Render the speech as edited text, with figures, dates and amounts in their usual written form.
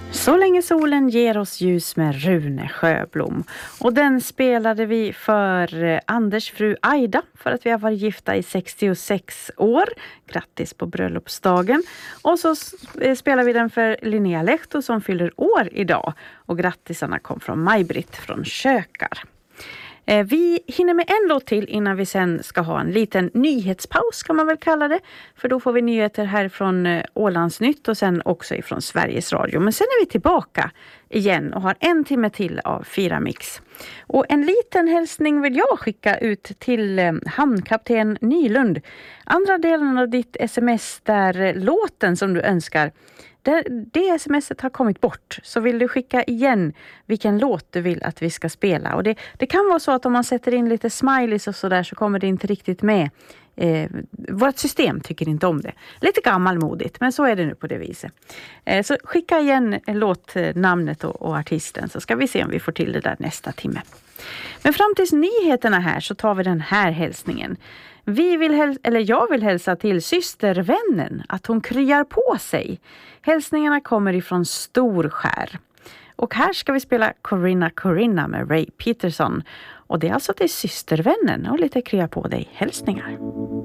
Så länge solen ger oss ljus med Rune Sjöblom. Och den spelade vi för Anders fru Aida för att vi har varit gifta i 66 år. Grattis på bröllopsdagen. Och så spelar vi den för Linnea Lehto som fyller år idag. Och grattisarna kom från Maj-Britt från Kökar. Vi hinner med en låt till innan vi sen ska ha en liten nyhetspaus kan man väl kalla det. För då får vi nyheter här från Ålandsnytt och sen också ifrån Sveriges Radio. Men sen är vi tillbaka igen och har en timme till av Fira Mix. Och en liten hälsning vill jag skicka ut till hamnkapten Nylund. Andra delen av ditt sms där låten som du önskar. Det smset har kommit bort, så vill du skicka igen vilken låt du vill att vi ska spela. Och det kan vara så att om man sätter in lite smileys och sådär så kommer det inte riktigt med. Vårt system tycker inte om det. Lite gammalmodigt, men så är det nu på det viset. Så skicka igen låtnamnet och artisten så ska vi se om vi får till det där nästa timme. Men fram tills nyheterna här så tar vi den här hälsningen. Jag vill hälsa till systervännen att hon kryar på sig. Hälsningarna kommer ifrån Storskär. Och här ska vi spela Corinna med Ray Peterson. Och det är alltså till systervännen och lite krya på dig hälsningar.